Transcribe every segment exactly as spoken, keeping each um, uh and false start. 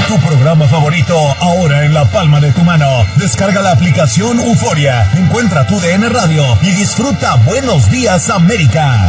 Tu programa favorito, ahora en la palma de tu mano. Descarga la aplicación Euforia, encuentra tu D N Radio y disfruta Buenos Días América.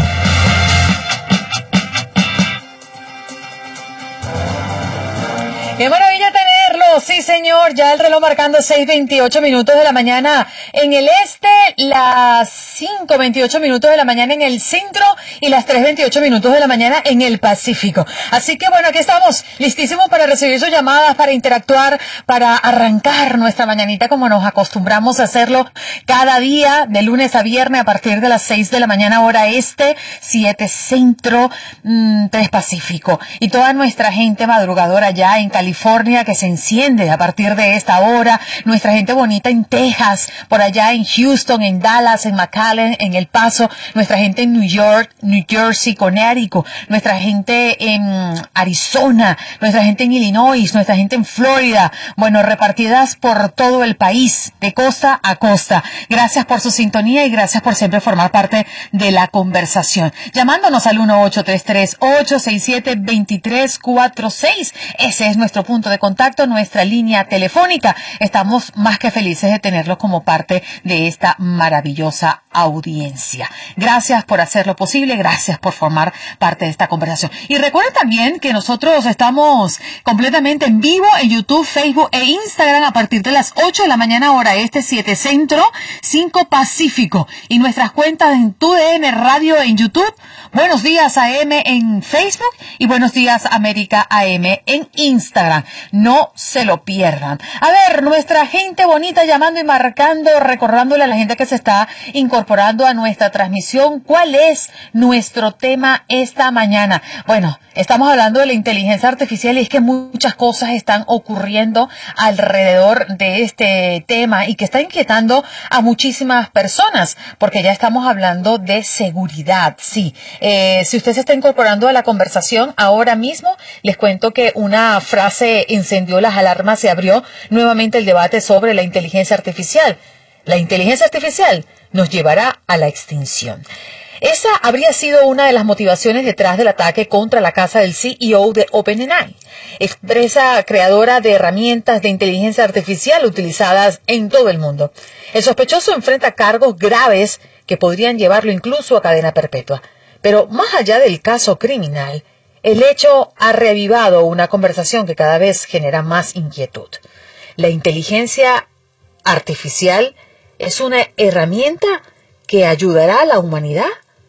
¡Qué maravilla tenerlo! Sí, señor, ya el reloj marcando seis veintiocho minutos de la mañana en el este, las cinco veintiocho minutos de la mañana en el centro y las tres veintiocho minutos de la mañana en el Pacífico. Así que bueno, aquí estamos, listísimos para recibir sus llamadas, para interactuar, para arrancar nuestra mañanita como nos acostumbramos a hacerlo cada día, de lunes a viernes a partir de las seis de la mañana hora este, siete centro, mmm, tres Pacífico. Y toda nuestra gente madrugadora ya en California. California que se enciende a partir de esta hora, nuestra gente bonita en Texas, por allá en Houston, en Dallas, en McAllen, en El Paso, nuestra gente en New York, New Jersey, Connecticut, nuestra gente en Arizona, nuestra gente en Illinois, nuestra gente en Florida, bueno, repartidas por todo el país, de costa a costa. Gracias por su sintonía y gracias por siempre formar parte de la conversación. Llamándonos al uno ocho tres tres, ocho seis siete, dos tres cuatro seis, ese es nuestro punto de contacto, nuestra línea telefónica. Estamos más que felices de tenerlo como parte de esta maravillosa audiencia. Gracias por hacerlo posible, gracias por formar parte de esta conversación. Y recuerden también que nosotros estamos completamente en vivo en YouTube, Facebook e Instagram a partir de las ocho de la mañana hora este, siete centro, cinco Pacífico. Y nuestras cuentas en Tu D N Radio en YouTube, Buenos Días A M en Facebook y Buenos Días América A M en Instagram. No se lo pierdan. A ver, nuestra gente bonita llamando y marcando, recordándole a la gente que se está incorporando a nuestra transmisión, ¿cuál es nuestro tema esta mañana? Bueno, estamos hablando de la inteligencia artificial y es que muchas cosas están ocurriendo alrededor de este tema y que está inquietando a muchísimas personas, porque ya estamos hablando de seguridad, sí. Eh, si usted se está incorporando a la conversación ahora mismo, les cuento que una frase encendió las alarmas, se abrió nuevamente el debate sobre la inteligencia artificial. La inteligencia artificial nos llevará a la extinción. Esa habría sido una de las motivaciones detrás del ataque contra la casa del C E O de OpenAI, empresa creadora de herramientas de inteligencia artificial utilizadas en todo el mundo. El sospechoso enfrenta cargos graves que podrían llevarlo incluso a cadena perpetua. Pero más allá del caso criminal, el hecho ha reavivado una conversación que cada vez genera más inquietud. ¿La inteligencia artificial es una herramienta que ayudará a la humanidad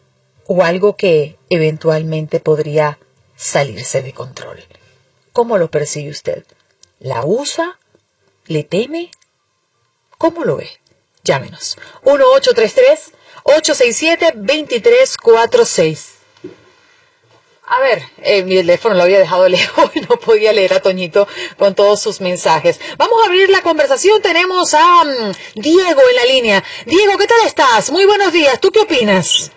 o algo que eventualmente podría salirse de control? ¿Cómo lo percibe usted? ¿La usa? ¿Le teme? ¿Cómo lo ve? Llámenos. uno ocho tres tres, ocho seis siete, dos tres cuatro seis. A ver, eh, mi teléfono lo había dejado lejos y no podía leer a Toñito con todos sus mensajes. Vamos a abrir la conversación. Tenemos a um, Diego en la línea. Diego, ¿qué tal estás? Muy buenos días. ¿Tú qué opinas?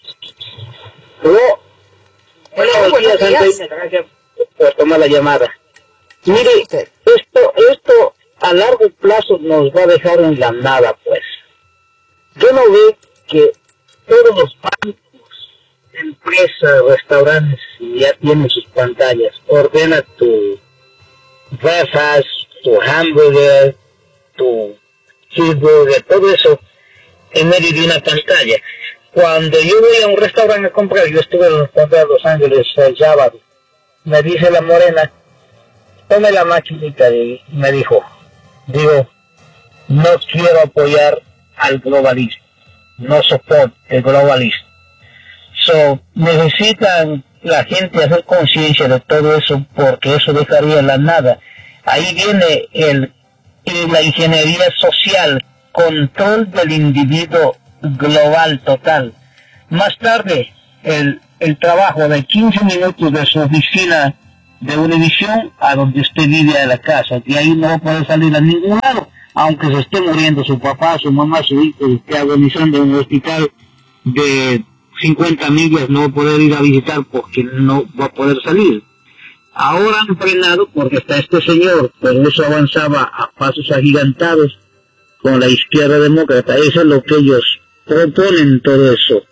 Hola. Hola, buenos días. días. Gracias por tomar la llamada. Mire, esto, esto a largo plazo nos va a dejar en la nada, pues. Yo no veo que todos los bancos, empresas, restaurantes, ya tienen sus pantallas. Ordena tu breakfast, tu hamburger, tu cheeseburger, todo eso en medio de una pantalla. Cuando yo voy a un restaurante a comprar, yo estuve en el condado de Los Ángeles el sábado, me dice la morena, tome la maquinita, y me dijo, digo, no quiero apoyar al globalista, no soporto el globalista. So, necesitan la gente hacer conciencia de todo eso, porque eso dejaría la nada. Ahí viene el, la ingeniería social, control del individuo global total. Más tarde, el, el trabajo de quince minutos de su oficina de Univisión a donde usted vive a la casa, que ahí no va a poder salir a ningún lado, aunque se esté muriendo su papá, su mamá, su hijo, esté agonizando en un hospital de cincuenta millas, no va a poder ir a visitar porque no va a poder salir. Ahora han frenado porque está este señor, pero eso avanzaba a pasos agigantados con la izquierda demócrata. Eso es lo que ellos proponen, todo eso.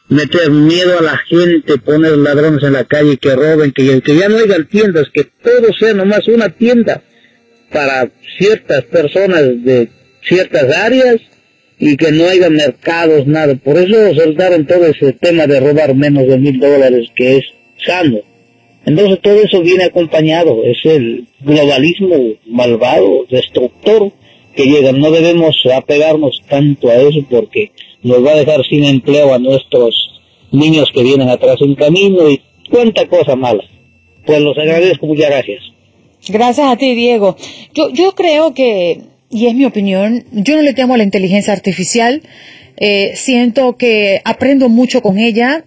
meter miedo a la gente, poner ladrones en la calle que roben, que, que ya no hayan tiendas, que todo sea nomás una tienda para ciertas personas de ciertas áreas y que no haya mercados, nada. Por eso soltaron todo ese tema de robar menos de mil dólares, que es sano. Entonces todo eso viene acompañado, es el globalismo malvado, destructor que llega. No debemos apegarnos tanto a eso porque nos va a dejar sin empleo a nuestros niños que vienen atrás en camino y cuánta cosa mala. Pues los agradezco, muchas gracias. Gracias a ti, Diego. Yo, yo creo que, y es mi opinión, yo no le temo a la inteligencia artificial, eh, siento que aprendo mucho con ella,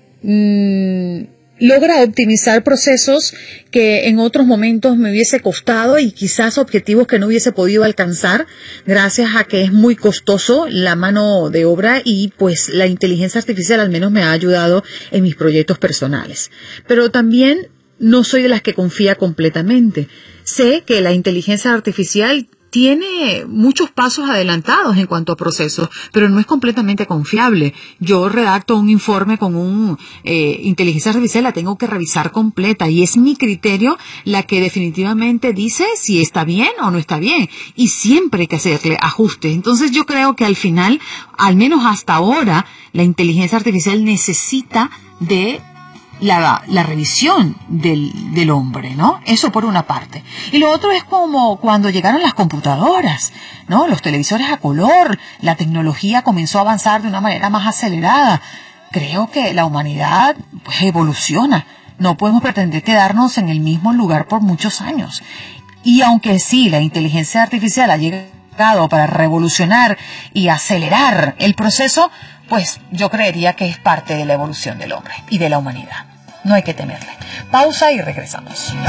mmm, logra optimizar procesos que en otros momentos me hubiese costado y quizás objetivos que no hubiese podido alcanzar gracias a que es muy costoso la mano de obra y pues la inteligencia artificial al menos me ha ayudado en mis proyectos personales. Pero también no soy de las que confía completamente. Sé que la inteligencia artificial tiene muchos pasos adelantados en cuanto a procesos, pero no es completamente confiable. Yo redacto un informe con un eh, inteligencia artificial, la tengo que revisar completa y es mi criterio la que definitivamente dice si está bien o no está bien y siempre hay que hacerle ajustes. Entonces yo creo que al final, al menos hasta ahora, la inteligencia artificial necesita de La, la revisión del, del hombre, ¿no? Eso por una parte. Y lo otro es como cuando llegaron las computadoras, ¿no? Los televisores a color, la tecnología comenzó a avanzar de una manera más acelerada. Creo que la humanidad pues, evoluciona. No podemos pretender quedarnos en el mismo lugar por muchos años. Y aunque sí, la inteligencia artificial ha llegado para revolucionar y acelerar el proceso, pues yo creería que es parte de la evolución del hombre y de la humanidad. No hay que temerle. Pausa y regresamos.